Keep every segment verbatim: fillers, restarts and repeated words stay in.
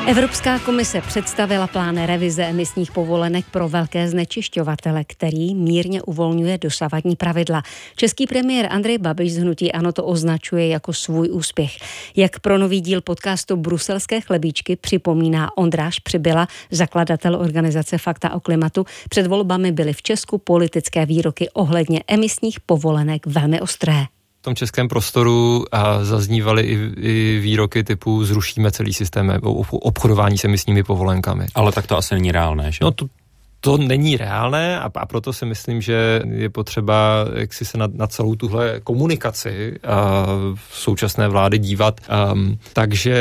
Evropská komise představila plán revize emisních povolenek pro velké znečišťovatele, který mírně uvolňuje dosavadní pravidla. Český premiér Andrej Babiš z hnutí ANO to označuje jako svůj úspěch. Jak pro nový díl podcastu Bruselské chlebíčky připomíná Ondráš Přibyla, zakladatel organizace Fakta o klimatu, před volbami byly v Česku politické výroky ohledně emisních povolenek velmi ostré. V tom českém prostoru a zaznívaly i, i výroky typu zrušíme celý systém obchodování s emisními povolenkami. Ale tak to asi není reálné, že? No to, to není reálné a, a proto si myslím, že je potřeba jak si se na, na celou tuhle komunikaci a v současné vlády dívat. Um, takže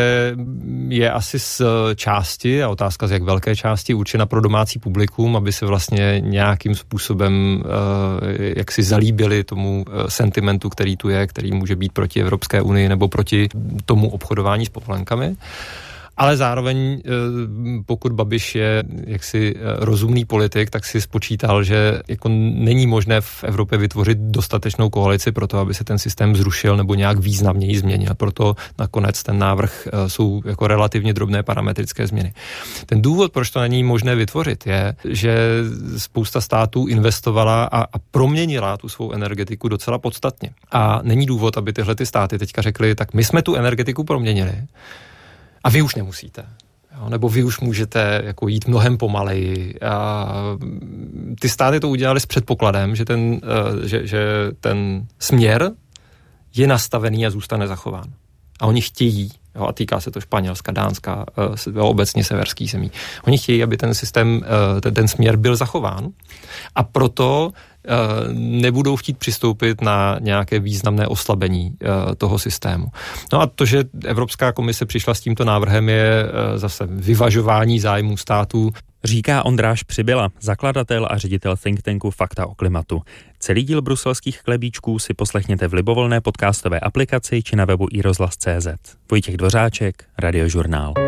je asi z části, a otázka z jak velké části, určena pro domácí publikum, aby se vlastně nějakým způsobem uh, jak si zalíbili tomu uh, sentimentu, který tu je, který může být proti Evropské unii nebo proti tomu obchodování s povolenkami. Ale zároveň, pokud Babiš je jaksi rozumný politik, tak si spočítal, že jako není možné v Evropě vytvořit dostatečnou koalici pro to, aby se ten systém zrušil nebo nějak významněji změnil. Proto nakonec ten návrh jsou jako relativně drobné parametrické změny. Ten důvod, proč to není možné vytvořit, je, že spousta států investovala a, a proměnila tu svou energetiku docela podstatně. A není důvod, aby tyhle ty státy teďka řekly, tak my jsme tu energetiku proměnili, a vy už nemusíte. Jo? Nebo vy už můžete jako jít mnohem pomaleji. A ty státy to udělali s předpokladem, že ten, že, že ten směr je nastavený a zůstane zachován. A oni chtějí, jo, a týká se to Španělska, Dánska, obecně severských zemí. Oni chtějí, aby ten systém, ten, ten směr byl zachován. A proto nebudou chtít přistoupit na nějaké významné oslabení toho systému. No a to, že Evropská komise přišla s tímto návrhem, je zase vyvažování zájmů států. Říká Ondráš Přibyla, zakladatel a ředitel think tanku Fakta o klimatu. Celý díl bruselských chlebíčků si poslechněte v libovolné podcastové aplikaci či na webu i rozhlas tečka cé zet. Vojtěch Dvořáček, Radiožurnál.